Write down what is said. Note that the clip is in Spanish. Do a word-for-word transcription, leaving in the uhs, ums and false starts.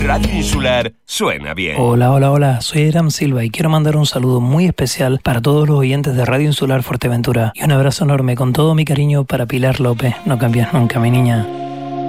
Radio Insular suena bien. Hola, hola, hola, soy Aram Silva y quiero mandar un saludo muy especial para todos los oyentes de Radio Insular Fuerteventura y un abrazo enorme con todo mi cariño para Pilar López. No cambias nunca, mi niña.